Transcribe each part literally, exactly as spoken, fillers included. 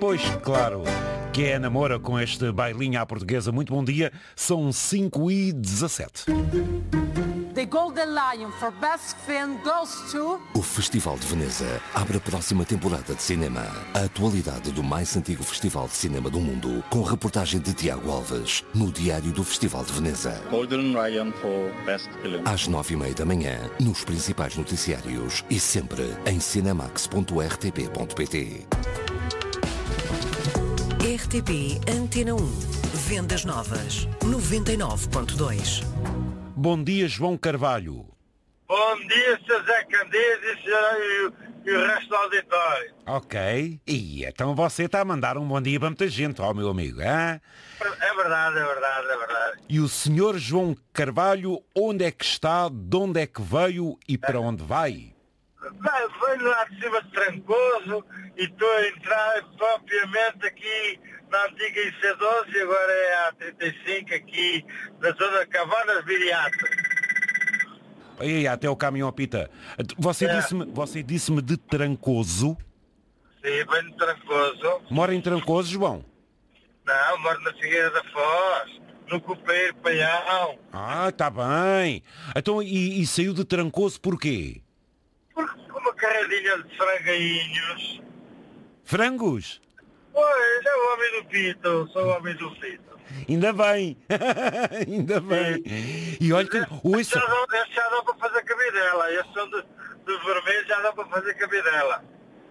Pois, claro, que é a namora com este bailinho à portuguesa. Muito bom dia, são cinco e dezassete. The Golden Lion for Best Film goes to... O Festival de Veneza abre a próxima temporada de cinema. A atualidade do mais antigo festival de cinema do mundo, com reportagem de Tiago Alves, no Diário do Festival de Veneza. Golden Lion for Best Film. Às nove e meia da manhã, nos principais noticiários e sempre em cinemax ponto r t p ponto p t. R T P Antena um. Vendas novas. noventa e nove ponto dois. Bom dia, João Carvalho. Bom dia, senhor Zé Candido e, senhor, e, e o resto do auditório. Ok. E então você está a mandar um bom dia para muita gente, ó meu amigo, hein? É verdade, é verdade, é verdade. E o senhor João Carvalho, onde é que está, de onde é que veio e para onde vai? Bem, venho lá de cima de Trancoso e estou a entrar propriamente aqui na antiga I C doze e agora é a trinta e cinco aqui na zona de Cavanas Viriato. Aí, até o caminhão apita. Você É. disse-me você disse-me de Trancoso. Sim, venho de Trancoso. Mora em Trancoso, João? Não, moro na Figueira da Foz, no Copeiro, Paião. Ah, está bem. Então, e, e saiu de Trancoso porquê? Porque com uma carradinha de frangainhos. Frangos? Pois, é o homem do Pito, sou o homem do Pito. Ainda bem. Ainda bem. E olha que... Ouça, Já dá, estes já dá para fazer cabidela, estes são dos de vermelhos, já dá para fazer cabidela.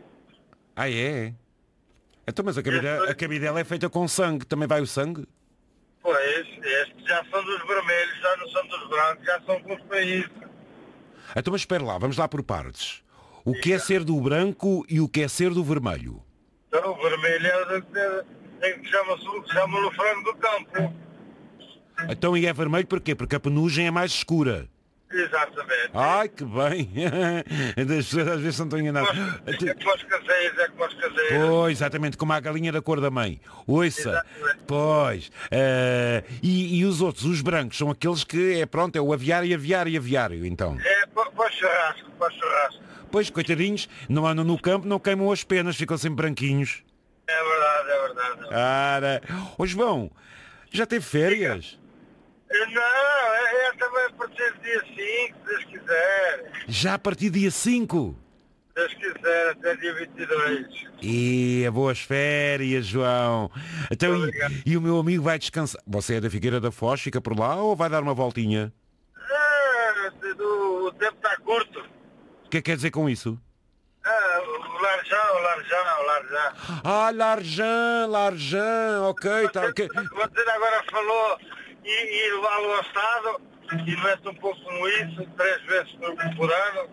ah, é? Então, mas a cabidela, a cabidela é feita com sangue. Também vai o sangue? Pois, estes já são dos vermelhos, já não são dos brancos, já são com os países. Então, mas espera lá, vamos lá por partes. O que é ser do branco e o que é ser do vermelho? Então, o vermelho é o que é, que chama-se chama o frango do campo. Então, e é vermelho porquê? Porque a penugem é mais escura. Exatamente. Ai, que bem. As pessoas às vezes não estão enganadas. É como os caseiros, é como os caseiros. Pois, exatamente, como a galinha da cor da mãe. Ouça. Exatamente. Pois. eh, e, e os outros, os brancos, são aqueles que, é pronto, é o aviário, aviário, aviário, então. É para, para o churrasco, para o churrasco. Pois, coitadinhos, não andam no campo, não queimam as penas, ficam sempre branquinhos. É verdade, é verdade. Cara. Ô, João, já teve férias? Não, é, é também a partir do dia cinco, se Deus quiser. Já a partir do dia cinco? Se Deus quiser, até dia vinte e dois. E boas férias, João. Então, e, Obrigado. e o meu amigo vai descansar. Você é da Figueira da Foz, fica por lá ou vai dar uma voltinha? É, do- o tempo está curto. O que é que quer dizer com isso? Ah, o Larjão, o Larjão, o Larjão. Ah, Larjan, Larjan, ok, tá, ok. Você agora falou e, e levá-lo ao Estado e mete um pouco com isso, três vezes por, por ano.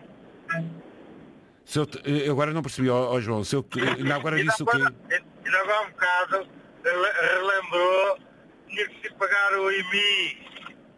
Se eu, te- eu agora não percebi, ó, ó, João, se eu, ainda agora E disse o quê? agora, e, e agora há um bocado rele- relembrou, tinha que se pagar o I M I.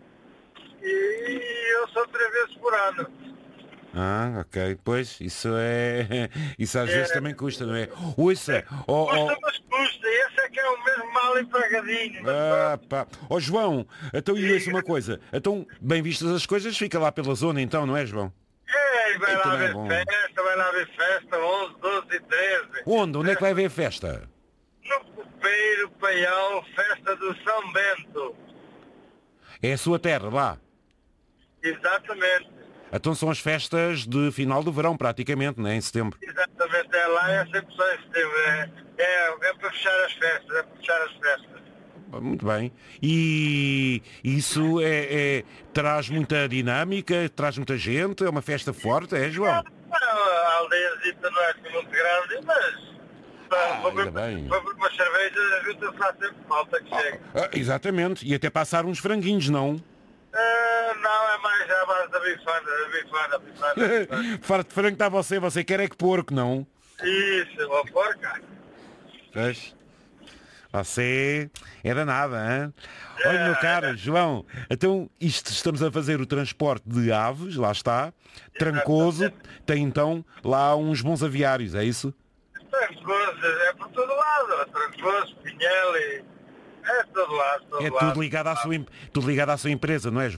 E eu sou três vezes por ano. Ah, ok, pois, isso é... Isso às vezes É. também custa, não é? Ouça, ó, ó, Custa, mas custa. Esse é que é o mesmo mal empregadinho. mas ah, pronto. pá. Ó, João, então e ouça uma coisa, então, bem vistas as coisas, fica lá pela zona então, não é, João? É, e vai E lá também é ver bom. festa, vai lá ver festa, onze, doze e treze. Onde? Onde é que vai haver festa? No Copeiro, Paião, festa do São Bento. É a sua terra, lá. Exatamente. Então são as festas de final do verão, praticamente, não é? Em setembro. Exatamente, é lá, é sempre só em setembro. É, é, é para fechar as festas, é para fechar as festas. Muito bem. E isso é, é- traz muita dinâmica, traz muita gente, é uma festa forte, é, João? A aldeiazita não é assim muito grande, mas Ah, para ainda bem. beber umas cervejas ajuda-se lá sempre malta que chega. Ah, exatamente. E até passar uns franguinhos, não? Ah, não, é mais à base da bifana, da bifana, da bifana. da bifana. Farto de frango está você, você quer é que porco, não? Isso, ó porca. Pois. Você é danada, hein? Olha, meu caro, João, então isto estamos a fazer o transporte de aves, lá está. Trancoso, tem então lá uns bons aviários, é isso? Trancoso, é por todo lado. Trancoso, Pinhel e... É todo lado, todo É lado. tudo ligado à sua, em- tudo ligado à sua empresa, não é, João?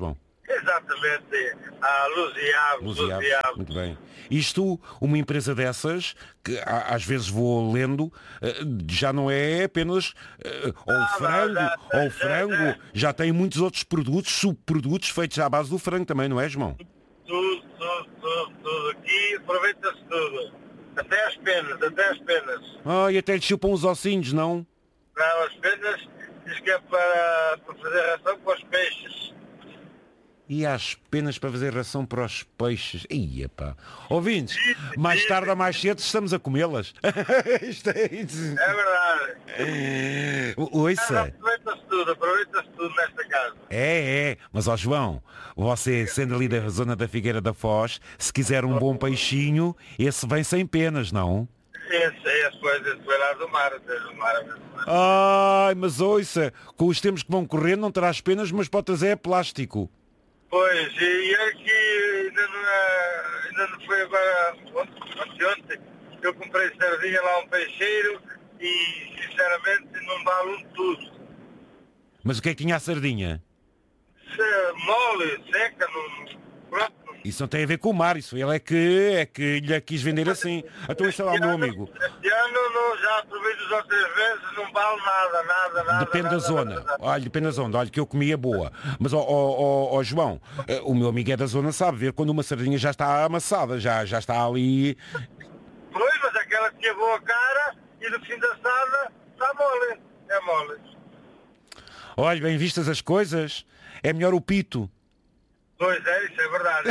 Exatamente, a Luz e Aves, Luz Luz e e Aves. Aves. Muito bem. Isto, uma empresa dessas, que a- às vezes vou lendo, eh, já não é apenas eh, ou o Não, frango, não, já- ou o já- frango, já- já tem muitos outros produtos, subprodutos feitos à base do frango também, não é, João? Tudo, tudo, tudo, tudo. Aqui aproveita-se tudo. Até as penas, até as penas. Ah, e até lhe chupam os ossinhos, não? Não, as penas diz que é para, para fazer ração para os peixes. E há as penas para fazer ração para os peixes. Ia pá. Ouvintes, mais tarde ou mais cedo estamos a comê-las. Isto é isso. É verdade. Mas Ouça. aproveita-se tudo, aproveita-se tudo nesta casa. É, é. Mas, ó João, você sendo ali da zona da Figueira da Foz, se quiser um bom peixinho, esse vem sem penas, não? Esse, esse foi, esse foi lá do mar, do mar mesmo. Ai, mas ouça, com os tempos que vão correndo não traz penas, mas pode trazer é plástico. Pois, e é que ainda não, é, ainda não foi agora, ontem, ontem, eu comprei sardinha lá a um peixeiro e, sinceramente, não vale um tudo. Mas o que é que tinha a sardinha? Se mole, seca, não, pronto. Isso não tem a ver com o mar, isso ele é que, é que lhe quis vender assim. Então esse é lá o meu amigo. Este ano não, já provei duas ou três vezes, não vale nada, nada, nada. Depende nada, da zona. nada, nada. Olha, depende da zona. Olha, que eu comia boa. Mas, ó ó, ó, ó, João, eh, o meu amigo é da zona, sabe ver quando uma sardinha já está amassada, já, já está ali. Pois, mas aquela que tinha boa cara e no fim da assada está mole. É mole. Olha, bem vistas as coisas, é melhor o pito. Pois é, isso é verdade.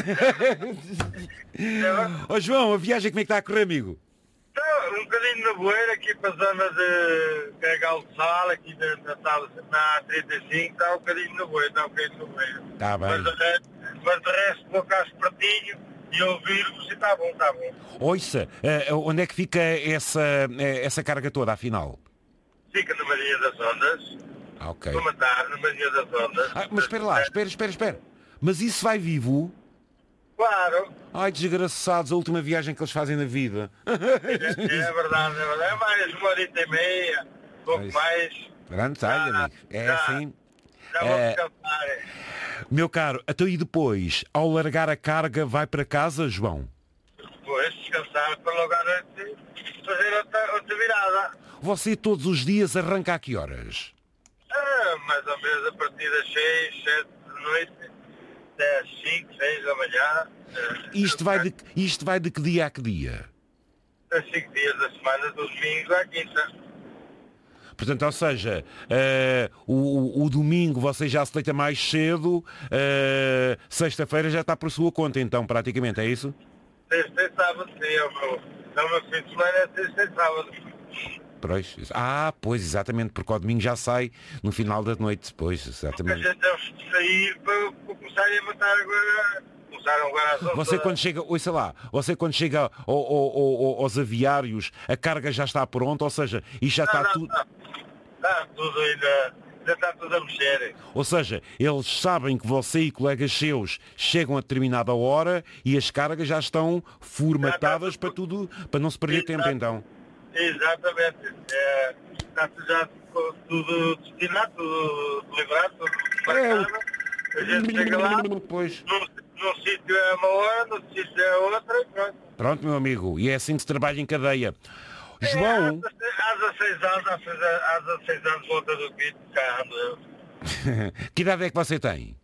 Isso é verdade. Ó João, a viagem como é que está a correr, amigo? Então, um bocadinho na Boeira, aqui para a zona de Cagal de Sal, aqui na, na, na A trinta e cinco, está um bocadinho na Boeira, está um bocadinho na Boeira. Está bem. Mas, de resto- mas de resto, vou cá pertinho e ouvir-vos e está bom, está bom. Ouça, eh, onde é que fica essa, eh, essa carga toda, afinal? Fica na Maria das Ondas, Ah, ok. vou matar na Maria das Ondas. Ah, mas espera lá, espera, espera, espera. Mas isso vai vivo? Claro, Ai, desgraçados, a última viagem que eles fazem na vida. é, é verdade, é verdade. É mais uma horita e meia, pouco Pois. mais. Pronto, olha, Já, amigo. É já. assim. Já vou É. descansar. Meu caro, até e depois, ao largar a carga, vai para casa, João? Depois descansar para logo à noite fazer outra, outra virada. Você todos os dias arranca a que horas? Ah, mais ou menos a partir das seis, sete da noite, até às cinco, seis da manhã. Ah, Isto vai, de, isto vai de que dia a que dia? Aos cinco dias da semana, do domingo à quinta. Portanto, ou seja, eh, o, o domingo você já se deita mais cedo, eh, sexta-feira já está por sua conta, então, praticamente, é isso? Sexta e sábado, sim, é o meu, é o meu fim de semana, é sexta e sábado. Pois. Ah, pois, exatamente, porque o domingo já sai no final da noite depois, A exatamente. gente temos de sair para, para começar a matar agora. Começaram agora às onze Você da- quando chega, ouça lá, você quando chega ao- ao- ao- aos aviários, a carga já está pronta, ou seja, isto já Não, está não, tudo. não. Está tudo ainda, ainda está tudo a mexer. Ou seja, eles sabem que você e colegas seus chegam a determinada hora e as cargas já estão formatadas para tudo, para não se perder tempo então. Exatamente. É, está já tudo destinado, tudo deliberado, tudo É, marcado. A gente chega lá, Pois. num, num sítio é uma hora, num sítio é outra e pronto. Pronto, meu amigo, e é assim que se trabalha em cadeia. É, João, há dezasseis anos, há dezasseis há dezasseis anos volta do Quito, cá ando eu. que idade é que você tem?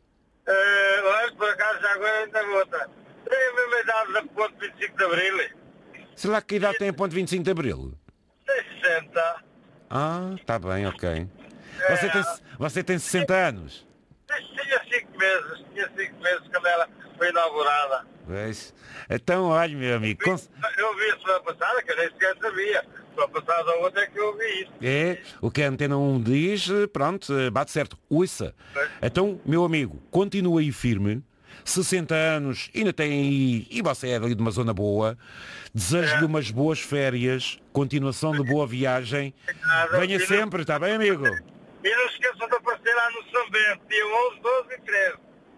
Eh, olha, por acaso já agora ainda outra. Tenho a mesma idade da ponto vinte e cinco de Abril. Sei lá que idade tem a ponto vinte e cinco de Abril. Tem sessenta. Ah, está bem, ok. Você tem, você tem sessenta anos? Tinha cinco meses, tinha cinco meses quando ela foi inaugurada. Pois. Então, olha, meu amigo, cons- Eu vi a semana passada, que eu nem sequer sabia. Semana passada ou outra é que eu vi isso. é o que a Antena um diz, pronto, bate certo. Ouça. Então, meu amigo, continua aí firme. sessenta anos, ainda tem aí, e você é ali de uma zona boa. Desejo-lhe umas boas férias, continuação de boa viagem. Venha sempre, está bem, amigo? E não esqueçam de aparecer lá no São Bento, dia onze, doze e treze.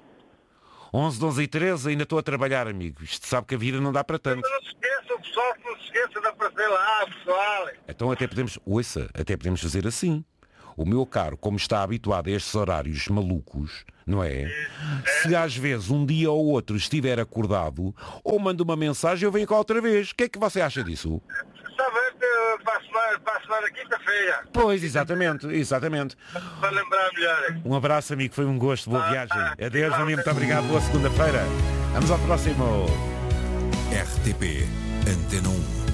onze, doze e treze, ainda estou a trabalhar, amigo. Isto sabe que a vida não dá para tanto. Mas não se esqueçam, pessoal, que não se esqueça de aparecer lá, pessoal. Então até podemos, ouça, até podemos fazer assim. o meu caro, como está habituado a estes horários malucos, não é? Se às vezes um dia ou outro estiver acordado, ou manda uma mensagem ou vem cá outra vez. O que é que você acha disso? Sabe que para a semana, para a semana quinta-feira. Pois, exatamente, exatamente. Para lembrar melhor. Um abraço, amigo, foi um gosto, boa Ah, viagem. ah, Adeus, ah, amigo, muito obrigado, boa segunda-feira. Vamos ao próximo. R T P Antena um.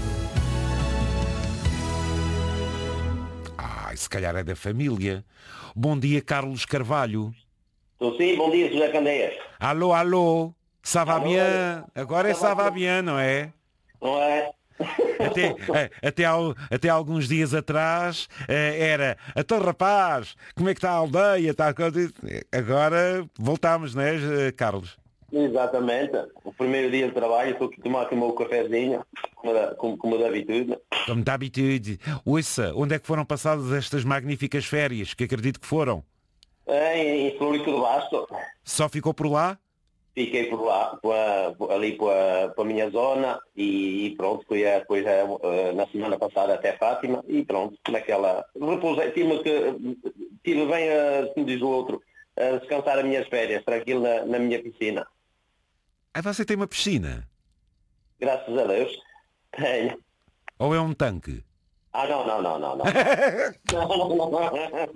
Ah, se calhar é da família. Bom dia, Carlos Carvalho. Estou sim, bom dia, José Candeias. Alô, alô, ça va Alô, bien? alô. Agora é ça va bien, não é? Não é? Até, eh, até, al- até alguns dias atrás eh, era, então rapaz, como é que está a aldeia? Está a coisa?" Agora voltamos, não é, eh, Carlos? Exatamente. O primeiro dia de trabalho, estou aqui a tomar aqui o meu cafezinho, como, da- como, como de habitude. Como de habitude. Ouça, onde é que foram passadas estas magníficas férias, que acredito que foram? Em, em Florico do Basto, Só ficou por lá? fiquei por lá, pela- por- ali para a minha zona e, e pronto, fui a- depois a- a- na semana passada até Fátima e pronto, naquela. Repousei, tive que, tive bem, a, como diz o outro, a descansar as minhas férias, tranquilo na, na minha piscina. Ah, você tem uma piscina? Graças a Deus. Tenho. Ou é um tanque? Ah, não, não, não, não, não. Não, não, não.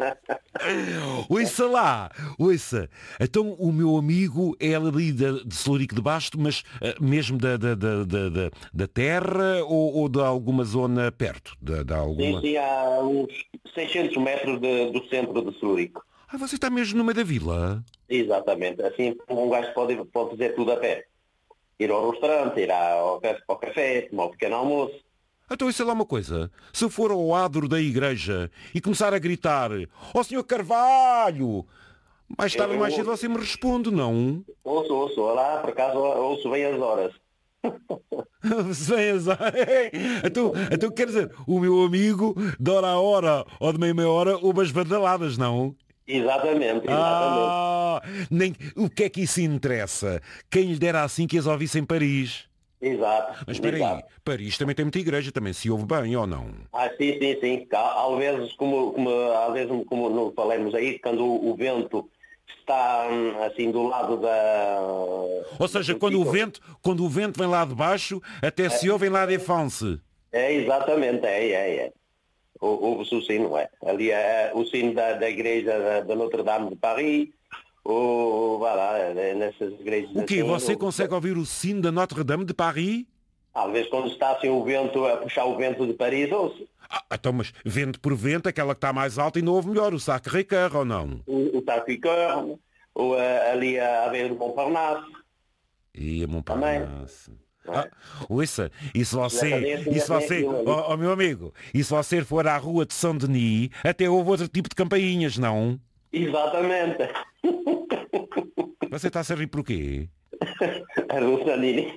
Ouça lá, ouça. Então o meu amigo é ali de, de Celurico de Basto, mas eh, mesmo da, da, da, da, da- da terra ou, ou de alguma zona perto? De, de Sim, alguma... sim, há uns seiscentos metros de- do centro de Celurico. Ah, você está mesmo no meio da vila? Exatamente. Assim, um gajo pode, pode fazer tudo a pé. Ir ao restaurante, ir ao, ao café, tomar um pequeno almoço. Então isso é lá uma coisa. Se eu for ao adro da igreja e começar a gritar, ó senhor Carvalho, mais tarde ou mais cedo você me responde, não? Ouço, ouço. Lá, por acaso, ouço bem as horas. Se vem as horas. Então, então quer dizer, o meu amigo de hora a hora ou de meia meia hora ouve as badaladas, não? Exatamente, exatamente. Ah, nem, o que é que isso interessa? Quem lhe dera assim que as ouvisse em Paris? Exato. Mas espera aí, exato. Paris também tem muita igreja, também se ouve bem ou não? Ah, sim, sim, sim. Há, às vezes, como, como, às vezes, como não falamos aí, quando o, o vento está hum, assim do lado da... Ou seja, quando o vento, quando o vento vem lá de baixo, até se ouve em lá de France. É, exatamente, é, é, é. Ou- Ouve-se o sino, é. Ali é o sino da, da igreja da, da Notre-Dame de Paris, ou, vá lá, é, nessas igrejas... O quê? assim, Você ou- consegue ouvir o sino da Notre-Dame de Paris? Às vezes quando está assim o vento, a puxar o vento de Paris, ouço. Ah, então, mas vento por vento, aquela que está mais alta ainda ouve melhor, o Sacré-Cœur ou não? O, o Sacré-Cœur, ou eh, ali a, a ver o Montparnasse. E a Também. Montparnasse. Ah, ouça, e se você, Exatamente, e se você, exatamente. ó ó, meu amigo, e se você for à rua de São Denis, até houve outro tipo de campainhas, não? Exatamente. Você está a se rir por quê? A Russanini.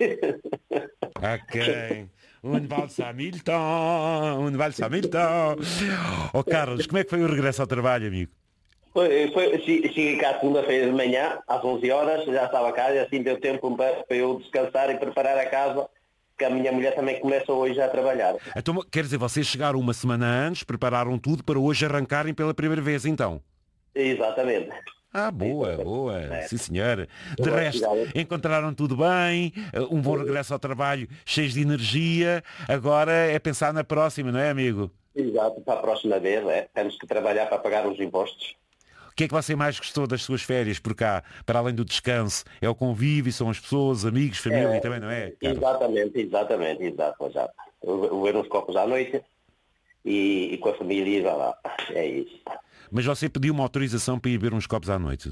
Ok. Um valsa Hamilton, um valsa Hamilton. Ó Carlos, como é que foi o regresso ao trabalho, amigo? Foi, foi, che- cheguei cá segunda-feira de manhã, às onze horas, já estava cá, e assim deu tempo para, para eu descansar e preparar a casa, que a minha mulher também começa hoje a trabalhar. Então, quer dizer, vocês chegaram uma semana antes, prepararam tudo para hoje arrancarem pela primeira vez, então? Exatamente. Ah, boa, boa, É. sim senhor. De Boa, resto, obrigado. encontraram tudo bem, um bom regresso ao trabalho, cheios de energia, agora é pensar na próxima, não é, amigo? Exato, para a próxima vez, é. Temos que trabalhar para pagar os impostos. O que é que você mais gostou das suas férias por cá, para além do descanso? É o convívio, são as pessoas, amigos, família É, também, não é? Carlos? Exatamente, exatamente, exato, exato. O ver uns copos à noite e, e com a família e vai lá. É isso. Mas você pediu uma autorização para ir beber uns copos à noite?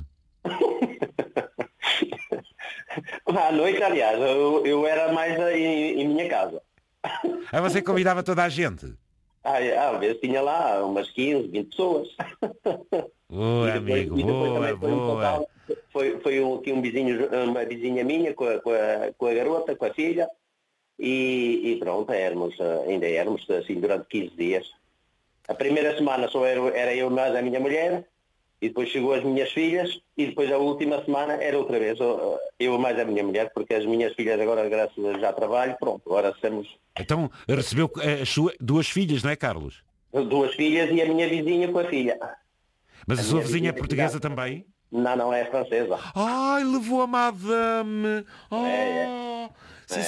À noite, aliás, eu, eu era mais em, em minha casa. Ah, você convidava toda a gente? Ah, às vezes tinha lá umas quinze, vinte pessoas. Boa, E depois- amigo, e depois boa, também foi um boa. total- Foi, foi um, aqui um vizinho, uma vizinha minha com a, com a, com a garota, com a filha, e, e pronto, éramos, eh, ainda éramos assim durante quinze dias. A primeira semana só era, era eu mais a minha mulher, e depois chegou as minhas filhas, e depois a última semana era outra vez eu, eu mais a minha mulher, porque as minhas filhas agora, graças a já trabalho, pronto, agora temos Então recebeu eh, as suas duas filhas, não é, Carlos? duas filhas e a minha vizinha com a filha. Mas a, A sua minha vizinha é vizinha portuguesa fica- também? Não, não é francesa. Ai, levou a madame. É, Oh.